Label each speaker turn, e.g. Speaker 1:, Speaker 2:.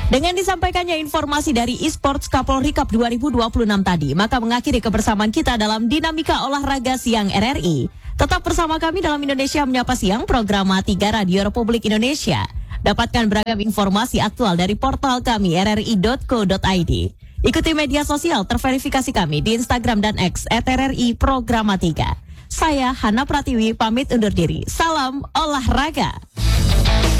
Speaker 1: Dengan disampaikannya informasi dari eSports Kapolri Cup 2026 tadi, maka mengakhiri kebersamaan kita dalam Dinamika Olahraga Siang RRI. Tetap bersama kami dalam Indonesia Menyapa Siang, program Mati Radio Republik Indonesia. Dapatkan beragam informasi aktual dari portal kami rri.co.id. Ikuti media sosial terverifikasi kami di Instagram dan X @RRI Programa 3. Saya Hana Pratiwi pamit undur diri. Salam olahraga.